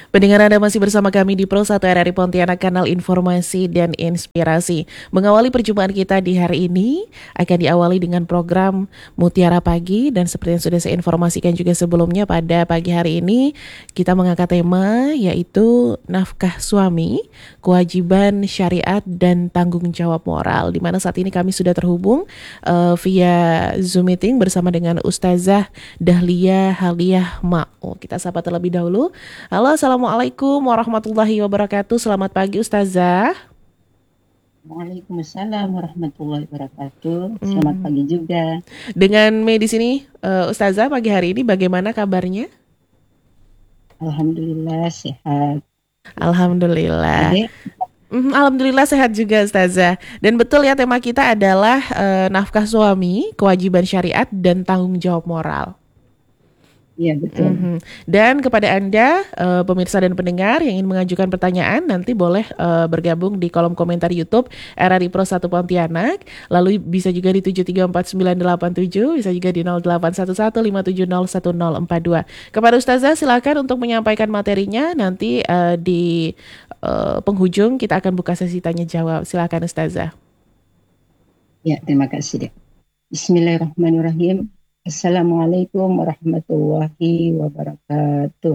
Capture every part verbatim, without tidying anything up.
Pendengar Anda masih bersama kami di Pro satu R R I Pontianak, kanal informasi dan inspirasi. Mengawali perjumpaan kita di hari ini akan diawali dengan program Mutiara Pagi, dan seperti yang sudah saya informasikan juga sebelumnya, pada pagi hari ini kita mengangkat tema yaitu nafkah suami, kewajiban syariat dan tanggung jawab moral, di mana saat ini kami sudah terhubung uh, via Zoom meeting bersama dengan Ustazah Dahlia Haliah Ma'u. Kita sapa terlebih dahulu. Halo, Assalamualaikum warahmatullahi wabarakatuh. Selamat pagi Ustazah. Waalaikumsalam warahmatullahi wabarakatuh. Selamat Hmm. pagi juga. Dengan Mei di sini, uh, Ustazah, pagi hari ini bagaimana kabarnya? Alhamdulillah sehat. Alhamdulillah. Ade, Mhm, Alhamdulillah sehat juga Ustazah. Dan betul ya, tema kita adalah uh, nafkah suami, kewajiban syariat dan tanggung jawab moral. iya betul. Mhm. Dan kepada Anda, eh, pemirsa dan pendengar yang ingin mengajukan pertanyaan, nanti boleh eh, bergabung di kolom komentar YouTube R R I Pro satu Pontianak. Lalu bisa juga di tujuh tiga empat sembilan delapan tujuh, bisa juga di nol delapan satu satu lima tujuh nol satu nol empat dua. Kepada Ustazah silakan untuk menyampaikan materinya. Nanti eh, di eh, penghujung kita akan buka sesi tanya jawab. Silakan Ustazah. Ya, terima kasih deh. Bismillahirrahmanirrahim. Assalamualaikum warahmatullahi wabarakatuh.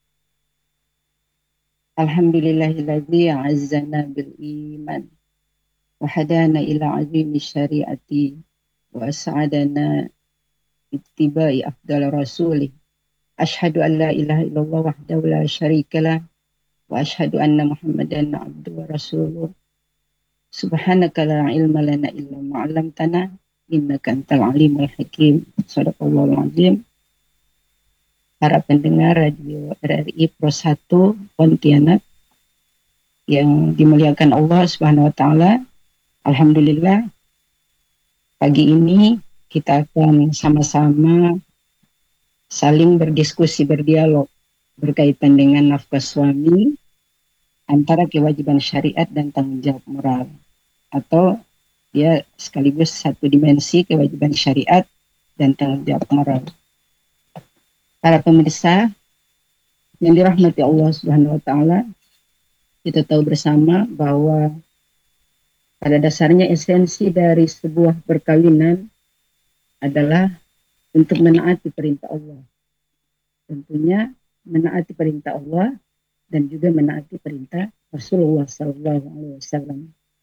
Alhamdulillahilladzi azzana bil iman wa hadana ila azimi syariati wa as'adana ittiba'i afdal rasulih. Ashhadu an la ilaha illallah wahdahu la syarikalah wa ashhadu anna Muhammadan abduhu wa rasuluh. Subhanaka la ilma lana illa ma 'allamtana innaka antal alimul hakim. Shadaqallahul azim. Para pendengar Radio R R I Pro satu Pontianak yang dimuliakan Allah Subhanahu wa taala. Alhamdulillah pagi ini kita akan sama-sama saling berdiskusi, berdialog berkaitan dengan nafkah suami, antara kewajiban syariat dan tanggung jawab moral, atau ya sekaligus satu dimensi kewajiban syariat dan tanggung jawab moral. Para pemirsa yang dirahmati Allah Subhanahu wa taala, kita tahu bersama bahwa pada dasarnya esensi dari sebuah perkawinan adalah untuk menaati perintah Allah. Tentunya menaati perintah Allah dan juga menaati perintah Rasulullah Sallallahu Alaihi Wasallam.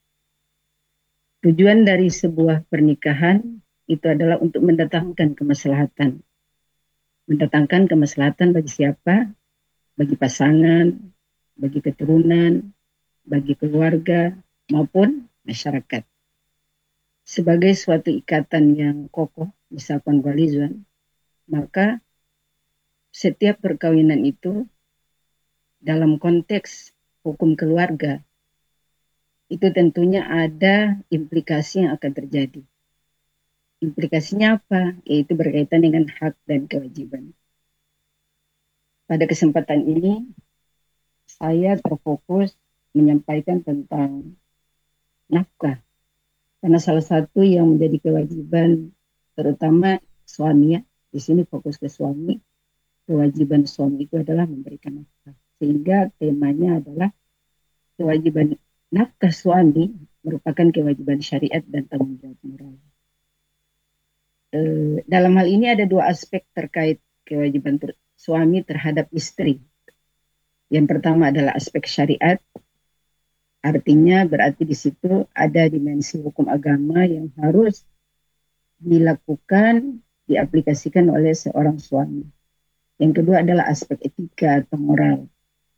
Tujuan dari sebuah pernikahan itu adalah untuk mendatangkan kemaslahatan. Mendatangkan kemaslahatan bagi siapa? Bagi pasangan, bagi keturunan, bagi keluarga, maupun masyarakat. Sebagai suatu ikatan yang kokoh, misalkan walizan, maka setiap perkawinan itu dalam konteks hukum keluarga itu tentunya ada implikasi yang akan terjadi. Implikasinya apa? Yaitu berkaitan dengan hak dan kewajiban. Pada kesempatan ini, saya terfokus menyampaikan tentang nafkah. Karena salah satu yang menjadi kewajiban, terutama suami ya, di sini fokus ke suami, kewajiban suami itu adalah memberikan nafkah. Sehingga temanya adalah kewajiban nafkah suami merupakan kewajiban syariat dan tanggung jawab moral. E, dalam hal ini ada dua aspek terkait kewajiban ter- suami terhadap istri. Yang pertama adalah aspek syariat, artinya berarti di situ ada dimensi hukum agama yang harus dilakukan, diaplikasikan oleh seorang suami. Yang kedua adalah aspek etika atau moral.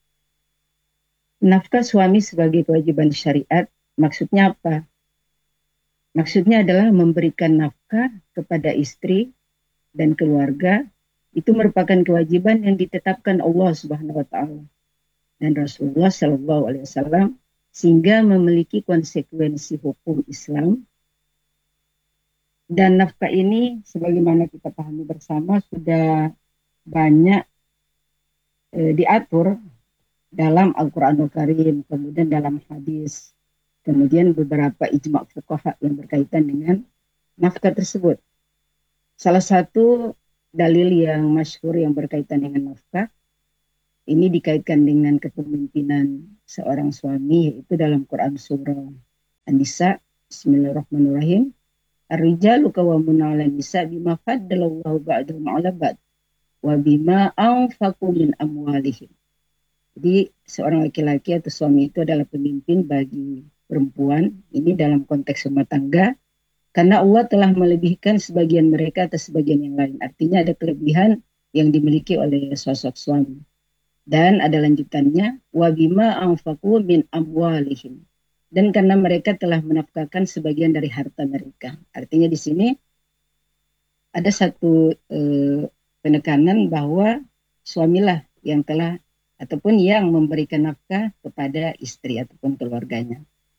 Nafkah suami sebagai kewajiban syariat, maksudnya apa? Maksudnya adalah memberikan nafkah kepada istri dan keluarga. Itu merupakan kewajiban yang ditetapkan Allah Subhanahu wa taala dan Rasulullah Shallallahu alaihi wasallam, sehingga memiliki konsekuensi hukum Islam. Dan nafkah ini sebagaimana kita pahami bersama sudah banyak e, diatur dalam Al-Quranul Karim, kemudian dalam hadis, kemudian beberapa ijma' fuqaha yang berkaitan dengan nafkah tersebut. Salah satu dalil yang masyhur yang berkaitan dengan nafkah Ini dikaitkan dengan kepemimpinan seorang suami, yaitu dalam Quran surah An-Nisa. Bismillahirrahmanirrahim. Ar-rijalu qawwamuna 'alan nisa bima faddalallahu ba'dahum 'ala ba'd wa bima anfaqu min amwalihim. Jadi seorang laki-laki atau suami itu adalah pemimpin bagi perempuan. Ini dalam konteks rumah tangga. Karena Allah telah melebihkan sebagian mereka atas sebagian yang lain. Artinya ada kelebihan yang dimiliki oleh sosok suami. Dan ada lanjutannya, wabima anfaqu min amwalihim. Dan karena mereka telah menafkahkan sebagian dari harta mereka. Artinya di sini ada satu eh, penekanan bahwa suamilah yang telah ataupun yang memberikan nafkah kepada istri ataupun keluarganya.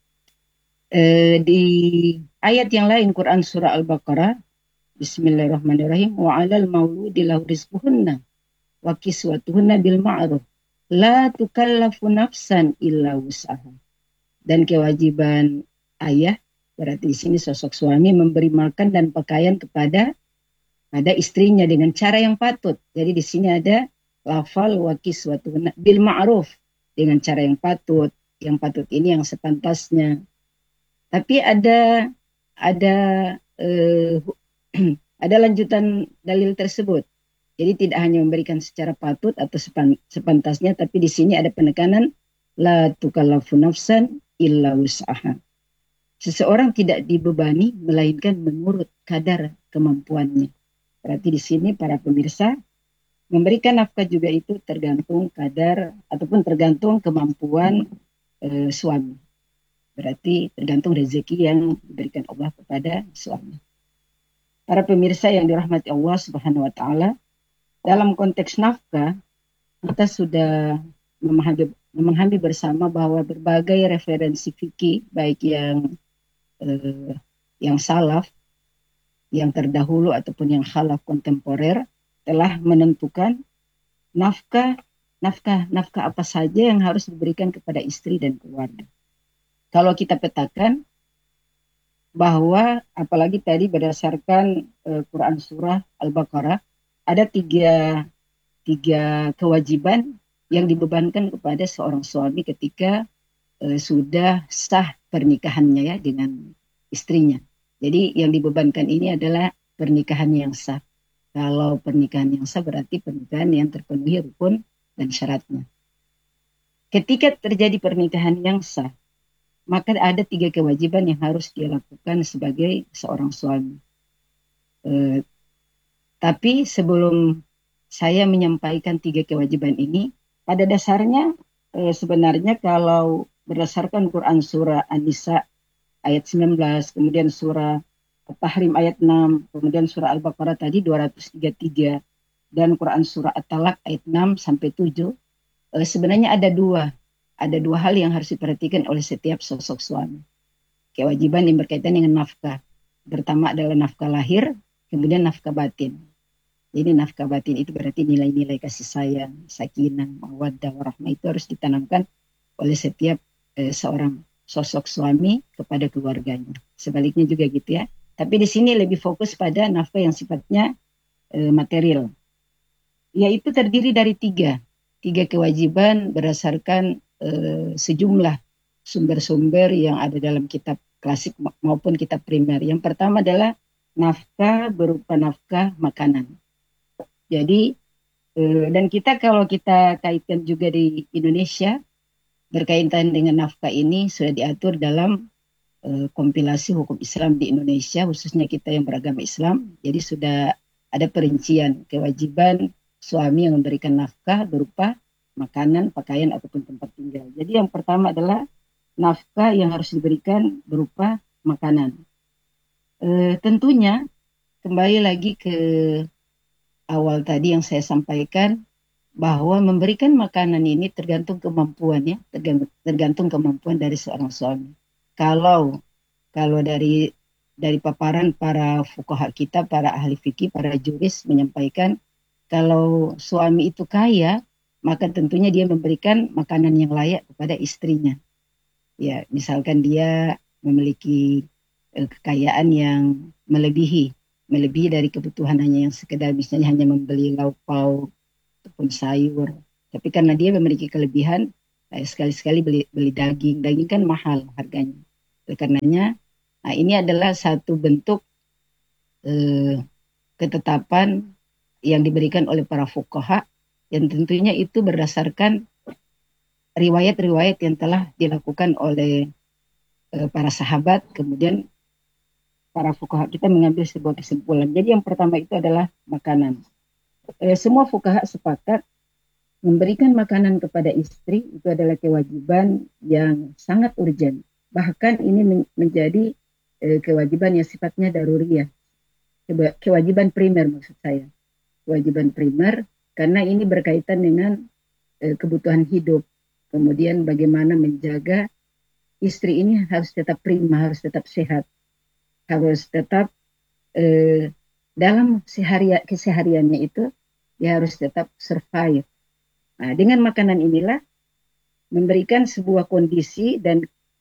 Eh, di ayat yang lain Quran surah Al-Baqarah, Bismillahirrahmanirrahim, wa 'alal mauludi lahu rizquhunna wa kiswatuhunna bil ma'ruf la tukallafu nafsan illa wus'aha. Dan kewajiban ayah, berarti di sini sosok suami, memberi makan dan pakaian kepada pada istrinya dengan cara yang patut. Jadi di sini ada lafal wa kiswatuhunna bil ma'ruf, dengan cara yang patut. Yang patut ini yang sepantasnya. Tapi ada ada eh, ada lanjutan dalil tersebut. Jadi tidak hanya memberikan secara patut atau sepan, sepantasnya, tapi di sini ada penekanan la tukallafu nafsan illa wus'aha. Seseorang tidak dibebani melainkan menurut kadar kemampuannya. Berarti di sini para pemirsa, memberikan nafkah juga itu tergantung kadar ataupun tergantung kemampuan eh, suami. Berarti tergantung rezeki yang diberikan Allah kepada suami. Para pemirsa yang dirahmati Allah Subhanahu wa taala, dalam konteks nafkah kita sudah memahami, memahami bersama bahwa berbagai referensi fikih baik yang eh, yang salaf, yang terdahulu ataupun yang khalaf kontemporer telah menentukan nafkah nafkah nafkah apa saja yang harus diberikan kepada istri dan keluarga. Kalau kita petakan bahwa apalagi tadi berdasarkan uh, Quran surah Al-Baqarah ada tiga, tiga kewajiban yang dibebankan kepada seorang suami ketika uh, sudah sah pernikahannya ya dengan istrinya. Jadi yang dibebankan ini adalah pernikahan yang sah. Kalau pernikahan yang sah berarti pernikahan yang terpenuhi rukun dan syaratnya. Ketika terjadi pernikahan yang sah, maka ada tiga kewajiban yang harus dia lakukan sebagai seorang suami. Eh, tapi sebelum saya menyampaikan tiga kewajiban ini, pada dasarnya eh, sebenarnya kalau berdasarkan Quran surah An-Nisa ayat sembilan belas, kemudian surah At-Tahrim ayat enam, kemudian surah Al-Baqarah tadi dua ratus tiga puluh tiga, dan Quran surah At-Talaq ayat enam sampai tujuh, eh, sebenarnya ada dua Ada dua hal yang harus diperhatikan oleh setiap sosok suami. Kewajiban yang berkaitan dengan nafkah. Pertama adalah nafkah lahir, kemudian nafkah batin. Jadi nafkah batin itu berarti nilai-nilai kasih sayang, sakinah, mawaddah, warahmah itu harus ditanamkan oleh setiap eh, seorang sosok suami kepada keluarganya. Sebaliknya juga gitu ya. Tapi di sini lebih fokus pada nafkah yang sifatnya eh, material. Yaitu terdiri dari tiga. Tiga kewajiban berdasarkan sejumlah sumber-sumber yang ada dalam kitab klasik maupun kitab primer. Yang pertama adalah nafkah berupa nafkah makanan. Jadi dan kita kalau kita kaitkan juga di Indonesia berkaitan dengan nafkah ini sudah diatur dalam kompilasi hukum Islam di Indonesia, khususnya kita yang beragama Islam. Jadi sudah ada perincian kewajiban suami yang memberikan nafkah berupa makanan, pakaian, ataupun tempat tinggal. Jadi yang pertama adalah nafkah yang harus diberikan berupa makanan. E, tentunya kembali lagi ke awal tadi yang saya sampaikan bahwa memberikan makanan ini tergantung kemampuan ya, tergantung, tergantung kemampuan dari seorang suami. Kalau kalau dari dari paparan para fuqaha kita, para ahli fikih, para juris menyampaikan kalau suami itu kaya, maka tentunya dia memberikan makanan yang layak kepada istrinya. Ya, misalkan dia memiliki eh, kekayaan yang melebihi, melebihi dari kebutuhan hanya yang sekedar misalnya hanya membeli lauk pauk ataupun sayur, Tapi karena dia memiliki kelebihan, eh, sekali-sekali beli, beli daging. Daging kan mahal harganya. Oleh karenanya, nah ini adalah satu bentuk eh, ketetapan yang diberikan oleh para fuqaha, yang tentunya itu berdasarkan riwayat-riwayat yang telah dilakukan oleh eh, para sahabat, kemudian para fuqaha kita mengambil sebuah kesimpulan. Jadi yang pertama itu adalah makanan. Eh, semua fuqaha sepakat memberikan makanan kepada istri itu adalah kewajiban yang sangat urgent. Bahkan ini men- menjadi eh, kewajiban yang sifatnya daruriyah. Kewa- Kewajiban primer maksud saya. Kewajiban primer karena ini berkaitan dengan eh, kebutuhan hidup. Kemudian bagaimana menjaga istri ini harus tetap prima, harus tetap sehat, harus tetap eh, dalam sehari kesehariannya itu dia harus tetap survive. Nah, dengan makanan inilah memberikan sebuah kondisi dan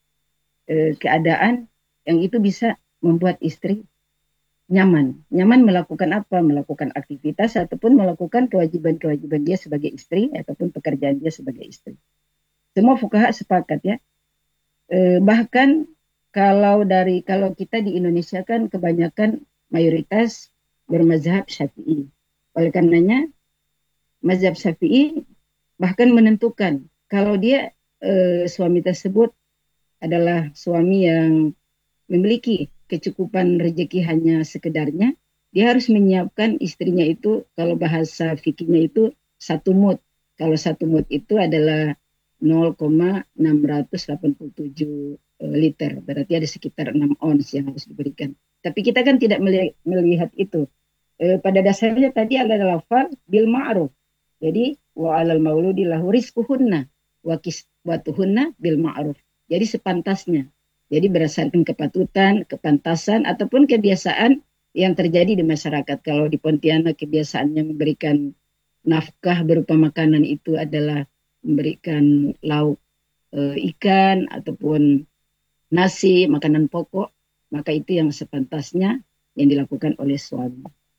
eh, keadaan yang itu bisa membuat istri nyaman. Nyaman melakukan apa? Melakukan aktivitas ataupun melakukan kewajiban-kewajiban dia sebagai istri ataupun pekerjaan dia sebagai istri. Semua fuqaha sepakat ya. Eh, bahkan kalau dari kalau kita di Indonesia kan kebanyakan mayoritas bermazhab Syafi'i. Oleh karenanya mazhab Syafi'i bahkan menentukan kalau dia eh, suami tersebut adalah suami yang memiliki kecukupan rezeki hanya sekedarnya, dia harus menyiapkan istrinya itu, kalau bahasa fikihnya itu satu mud. Kalau satu mud itu adalah nol koma enam delapan tujuh liter, berarti ada sekitar enam ons yang harus diberikan. Tapi kita kan tidak melihat itu. E, pada dasarnya tadi ada lafal bil ma'ruf. Jadi wa alal mauludi lahu rizquhunna wa kiswatuhunna bil ma'ruf. Jadi sepantasnya. Jadi berdasarkan kepatutan, kepantasan ataupun kebiasaan yang terjadi di masyarakat. Kalau di Pontianak kebiasaannya memberikan nafkah berupa makanan itu adalah memberikan lauk e, ikan ataupun nasi, makanan pokok, maka itu yang sepantasnya yang dilakukan oleh suami.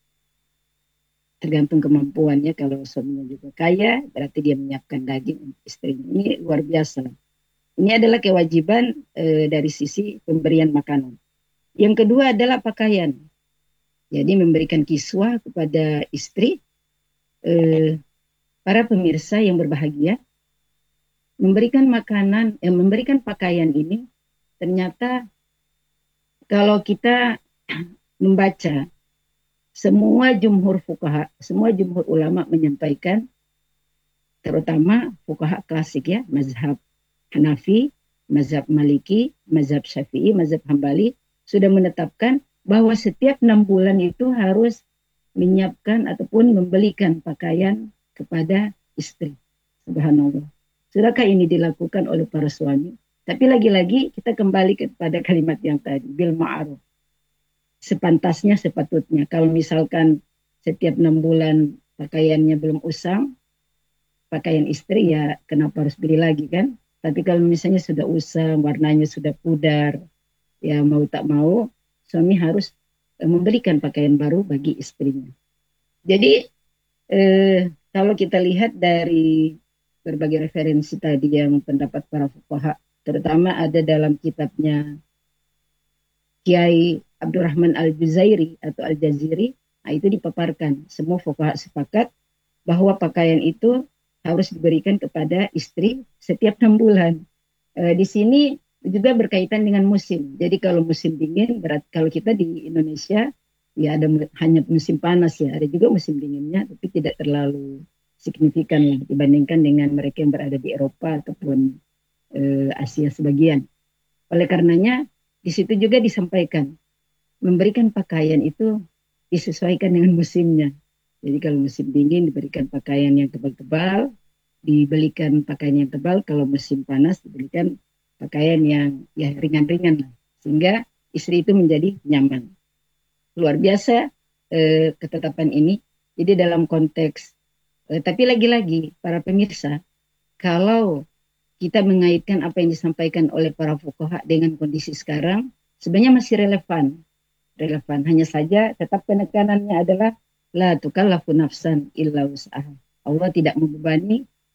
Tergantung kemampuannya, kalau suaminya juga kaya, berarti dia menyiapkan daging untuk istrinya. Ini luar biasa. Ini adalah kewajiban e, dari sisi pemberian makanan. Yang kedua adalah pakaian. Jadi memberikan kiswah kepada istri. E, para pemirsa yang berbahagia, memberikan makanan, eh, memberikan pakaian ini, ternyata kalau kita membaca semua jumhur fuqaha, semua jumhur ulama menyampaikan, terutama fuqaha klasik ya, mazhab Hanafi, mazhab Maliki, mazhab Syafi'i, mazhab Hambali, sudah menetapkan bahwa setiap enam bulan itu harus menyiapkan ataupun membelikan pakaian kepada istri. Subhanallah. Sudahkah ini dilakukan oleh para suami? Tapi lagi-lagi kita kembali kepada kalimat yang tadi, bil ma'ruf. Sepantasnya, sepatutnya. Kalau misalkan setiap enam bulan pakaiannya belum usang, pakaian istri ya kenapa harus beli lagi kan? Tapi kalau misalnya sudah usang, warnanya sudah pudar, ya mau tak mau, suami harus eh, memberikan pakaian baru bagi istrinya. Jadi eh, kalau kita lihat dari berbagai referensi tadi yang pendapat para fuqaha, terutama ada dalam kitabnya Kiai Abdurrahman Al-Juzairi atau Al-Jaziri, nah itu dipaparkan. Semua fuqaha sepakat bahwa pakaian itu harus diberikan kepada istri setiap enam bulan. E, di sini juga berkaitan dengan musim. Jadi kalau musim dingin, berat kalau kita di Indonesia ya ada hanya musim panas ya, ada juga musim dinginnya, tapi tidak terlalu signifikan lah dibandingkan dengan mereka yang berada di Eropa ataupun e, Asia sebagian. Oleh karenanya di situ juga disampaikan memberikan pakaian itu disesuaikan dengan musimnya. Jadi kalau musim dingin diberikan pakaian yang tebal-tebal, dibelikan pakaian yang tebal. Kalau musim panas diberikan pakaian yang ya ringan-ringan, sehingga istri itu menjadi nyaman. Luar biasa eh, ketetapan ini. Jadi dalam konteks, eh, tapi lagi-lagi para pemirsa, kalau kita mengaitkan apa yang disampaikan oleh para fuqaha dengan kondisi sekarang, sebenarnya masih relevan. Relevan. Hanya saja tetap penekanannya adalah la tukallafu nafsan illa wus'aha. Allah tidak membebani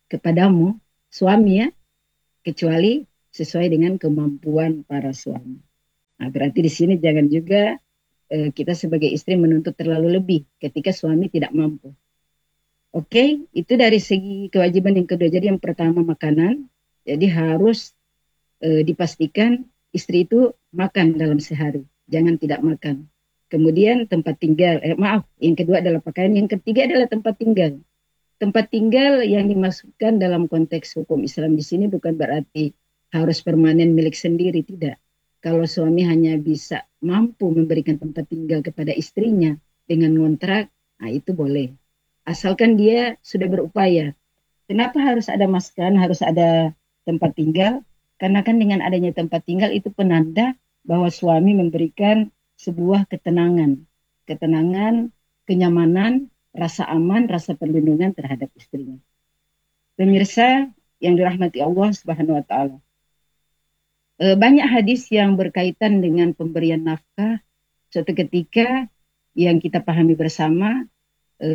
kepadamu, suami ya, kecuali sesuai dengan kemampuan para suami. Nah, berarti di sini jangan juga eh, kita sebagai istri menuntut terlalu lebih ketika suami tidak mampu. Oke, itu dari segi kewajiban yang kedua. Jadi yang pertama makanan, jadi harus eh, dipastikan istri itu makan dalam sehari, jangan tidak makan. Kemudian tempat tinggal, eh, maaf, yang kedua adalah pakaian, yang ketiga adalah tempat tinggal. Tempat tinggal yang dimasukkan dalam konteks hukum Islam di sini bukan berarti harus permanen milik sendiri, tidak. Kalau suami hanya bisa mampu memberikan tempat tinggal kepada istrinya dengan kontrak, nah itu boleh. Asalkan dia sudah berupaya. Kenapa harus ada maskan, harus ada tempat tinggal? Karena kan dengan adanya tempat tinggal itu penanda bahwa suami memberikan sebuah ketenangan. Ketenangan, kenyamanan, rasa aman, rasa perlindungan terhadap istrinya. Pemirsa yang dirahmati Allah Subhanahu wa taala. E, banyak hadis yang berkaitan dengan pemberian nafkah. Suatu ketika yang kita pahami bersama, e,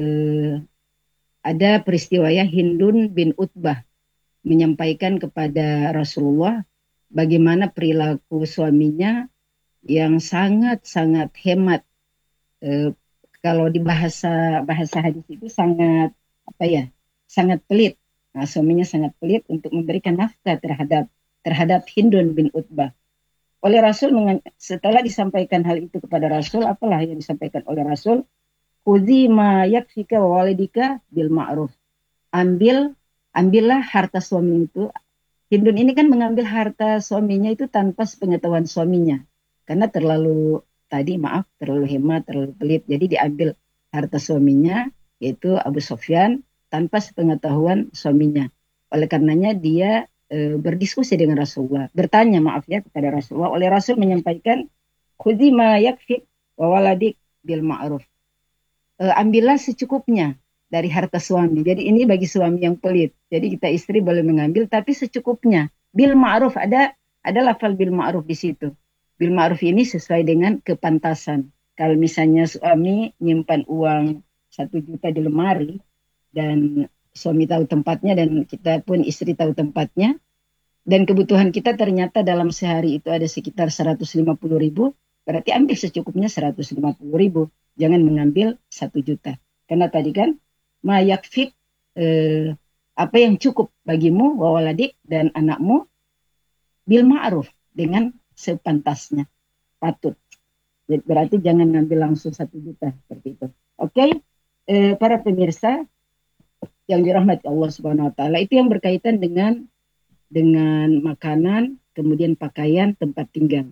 ada peristiwa ya, Hindun bin Utbah menyampaikan kepada Rasulullah bagaimana perilaku suaminya yang sangat-sangat hemat. E, kalau di bahasa bahasa hadis itu sangat apa ya, sangat pelit. Nah, suaminya sangat pelit untuk memberikan nafkah terhadap terhadap Hindun bin Utbah. Oleh Rasul, setelah disampaikan hal itu kepada Rasul, apalah yang disampaikan oleh Rasul? Khudzi ma yakfika wa walidika bil ma'ruf. Ambil, ambillah harta suami itu. Hindun ini kan mengambil harta suaminya itu tanpa sepengetahuan suaminya. Karena terlalu, tadi maaf, terlalu hemat, terlalu pelit. Jadi diambil harta suaminya, yaitu Abu Sufyan, tanpa sepengetahuan suaminya. Oleh karenanya dia e, berdiskusi dengan Rasulullah. Bertanya, maaf ya, kepada Rasulullah. Oleh Rasul menyampaikan, khudzi ma yakfik wa waladik bil ma'ruf. E, ambillah secukupnya dari harta suami. Jadi ini bagi suami yang pelit. Jadi kita istri boleh mengambil, tapi secukupnya. Bil ma'ruf, ada ada lafal bil ma'ruf di situ. Bil ma'ruf ini sesuai dengan kepantasan. Kalau misalnya suami nyimpan uang satu juta di lemari dan suami tahu tempatnya dan kita pun istri tahu tempatnya, dan kebutuhan kita ternyata dalam sehari itu ada sekitar seratus lima puluh ribu, berarti ambil secukupnya seratus lima puluh ribu. Jangan mengambil satu juta. Karena tadi kan ma yakfik, eh, apa yang cukup bagimu, wawaladik dan anakmu, bil ma'ruf, dengan sepantasnya, patut. Jadi berarti jangan ngambil langsung satu juta seperti itu. Oke, okay? eh, para pemirsa yang dirahmati Allah Subhanahu Wa Taala, itu yang berkaitan dengan dengan makanan, kemudian pakaian, tempat tinggal.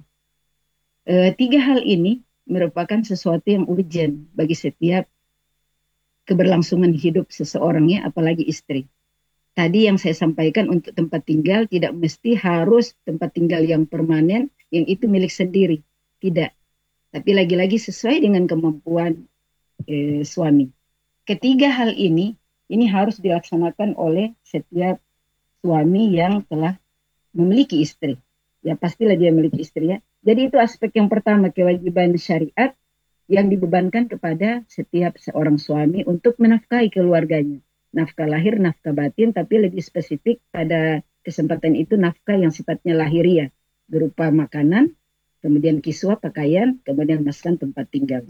E, tiga hal ini merupakan sesuatu yang urgent bagi setiap keberlangsungan hidup seseorang ya, apalagi istri. Tadi yang saya sampaikan untuk tempat tinggal tidak mesti harus tempat tinggal yang permanen, yang itu milik sendiri. Tidak. Tapi lagi-lagi sesuai dengan kemampuan e, suami. Ketiga hal ini, ini harus dilaksanakan oleh setiap suami yang telah memiliki istri. Ya pastilah dia memiliki istri ya. Jadi itu aspek yang pertama, kewajiban syariat yang dibebankan kepada setiap seorang suami untuk menafkahi keluarganya. Nafkah lahir, nafkah batin, tapi lebih spesifik pada kesempatan itu nafkah yang sifatnya lahiriah, berupa makanan, kemudian kiswah, pakaian, kemudian maskan tempat tinggal.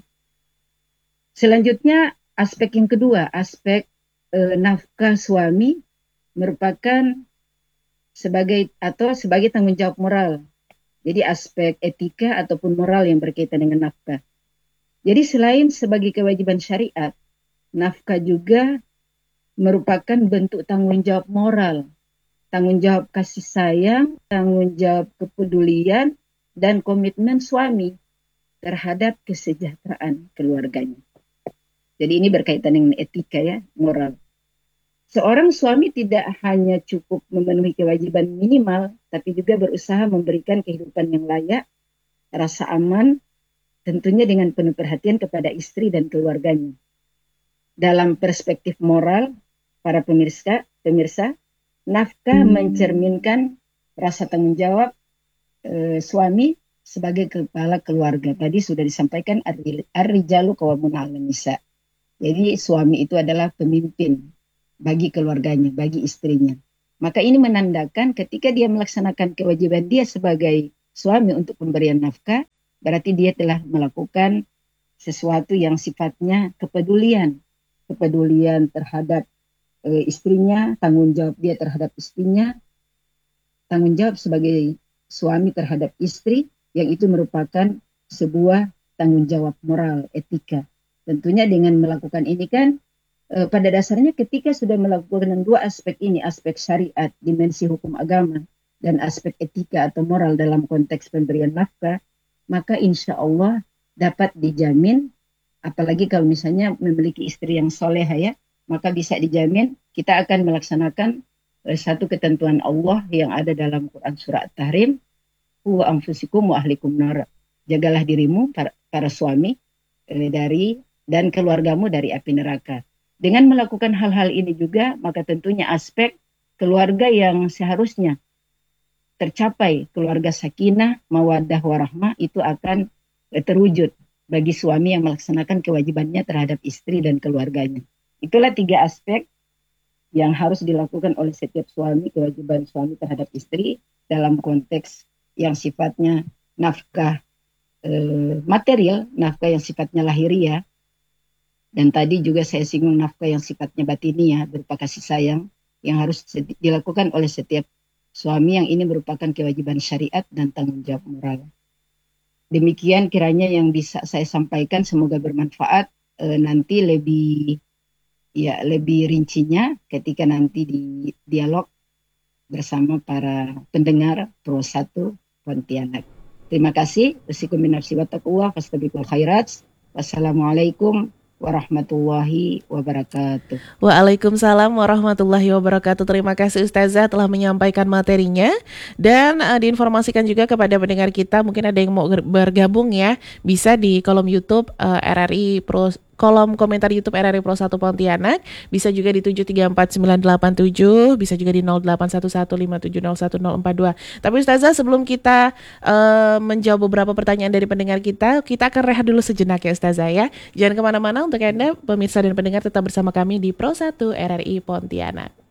Selanjutnya aspek yang kedua, aspek e, nafkah suami merupakan sebagai atau sebagai tanggung jawab moral. Jadi aspek etika ataupun moral yang berkaitan dengan nafkah. Jadi selain sebagai kewajiban syariat, nafkah juga merupakan bentuk tanggung jawab moral, tanggung jawab kasih sayang, tanggung jawab kepedulian, dan komitmen suami terhadap kesejahteraan keluarganya. Jadi ini berkaitan dengan etika ya, moral. Seorang suami tidak hanya cukup memenuhi kewajiban minimal, tapi juga berusaha memberikan kehidupan yang layak, rasa aman, tentunya dengan penuh perhatian kepada istri dan keluarganya. Dalam perspektif moral, para pemirsa, pemirsa, nafkah mencerminkan rasa tanggung jawab e, suami sebagai kepala keluarga. Tadi sudah disampaikan ar-rijalu qawwamuna 'alan nisa. Jadi suami itu adalah pemimpin bagi keluarganya, bagi istrinya. Maka ini menandakan ketika dia melaksanakan kewajiban dia sebagai suami untuk pemberian nafkah, berarti dia telah melakukan sesuatu yang sifatnya kepedulian. Kepedulian terhadap e, istrinya, tanggung jawab dia terhadap istrinya, tanggung jawab sebagai suami terhadap istri, yang itu merupakan sebuah tanggung jawab moral, etika. Tentunya dengan melakukan ini kan, e, pada dasarnya ketika sudah melakukan dua aspek ini, aspek syariat, dimensi hukum agama, dan aspek etika atau moral dalam konteks pemberian nafkah, maka insya Allah dapat dijamin, apalagi kalau misalnya memiliki istri yang soleha ya, maka bisa dijamin kita akan melaksanakan uh, satu ketentuan Allah yang ada dalam Quran Surah At-Tahrim, wa anfusikum wa ahlikum nar. Jagalah dirimu para, para suami eh, dari dan keluargamu dari api neraka. Dengan melakukan hal-hal ini juga, maka tentunya aspek keluarga yang seharusnya tercapai, keluarga sakinah, mawaddah warahmah, itu akan terwujud bagi suami yang melaksanakan kewajibannya terhadap istri dan keluarganya. Itulah tiga aspek yang harus dilakukan oleh setiap suami, kewajiban suami terhadap istri dalam konteks yang sifatnya nafkah eh, material, nafkah yang sifatnya lahiriah, dan tadi juga saya singgung nafkah yang sifatnya batiniah, berupa kasih sayang, yang harus dilakukan oleh setiap suami, yang ini merupakan kewajiban syariat dan tanggung jawab moral. Demikian kiranya yang bisa saya sampaikan, semoga bermanfaat. E, nanti lebih ya lebih rincinya ketika nanti di dialog bersama para pendengar Pro satu Pontianak. Terima kasih. Usikum min nafsi wa taqwa fastabiqul khairat. Wassalamualaikum warahmatullahi wabarakatuh. Waalaikumsalam warahmatullahi wabarakatuh. Terima kasih Ustazah telah menyampaikan materinya. Dan uh, diinformasikan juga kepada pendengar kita, mungkin ada yang mau bergabung ya, bisa di kolom YouTube uh, R R I Pro, kolom komentar YouTube R R I Pro satu Pontianak, bisa juga di tujuh tiga empat sembilan delapan tujuh, bisa juga di nol delapan satu satu lima tujuh nol satu nol empat dua. Tapi Ustazah, sebelum kita uh, menjawab beberapa pertanyaan dari pendengar kita, kita akan rehat dulu sejenak ya Ustazah ya. Jangan kemana-mana, untuk Anda pemirsa dan pendengar tetap bersama kami di Pro satu R R I Pontianak.